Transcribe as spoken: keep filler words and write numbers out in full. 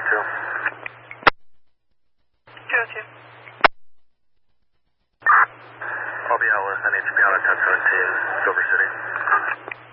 two. Zero two. I'll be Alice. I need to be on at ten seventeen, Silver City.